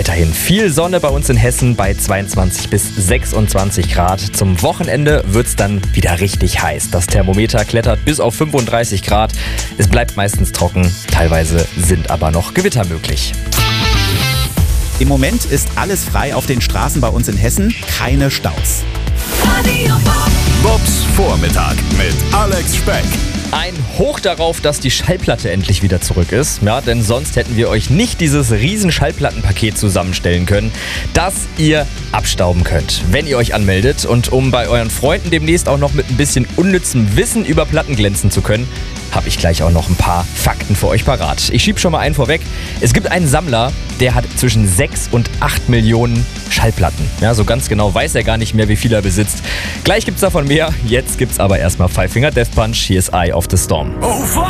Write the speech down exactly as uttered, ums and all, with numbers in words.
weiterhin viel Sonne bei uns in Hessen bei zweiundzwanzig bis sechsundzwanzig Grad. Zum Wochenende wird es dann wieder richtig heiß. Das Thermometer klettert bis auf fünfunddreißig Grad. Es bleibt meistens trocken, teilweise sind aber noch Gewitter möglich. Im Moment ist alles frei auf den Straßen bei uns in Hessen, keine Staus. Bobs Vormittag mit Alex Speck. Ein Hoch darauf, dass die Schallplatte endlich wieder zurück ist. Ja, denn sonst hätten wir euch nicht dieses riesen Schallplattenpaket zusammenstellen können, das ihr abstauben könnt, wenn ihr euch anmeldet. Und um bei euren Freunden demnächst auch noch mit ein bisschen unnützem Wissen über Platten glänzen zu können, habe ich gleich auch noch ein paar Fakten für euch parat. Ich schiebe schon mal einen vorweg. Es gibt einen Sammler, der hat zwischen sechs und acht Millionen Schallplatten. Ja, so ganz genau weiß er gar nicht mehr, wie viel er besitzt. Gleich gibt's davon mehr. Jetzt gibt's aber erstmal Five Finger Death Punch. Hier ist Eye of the Storm. Oh,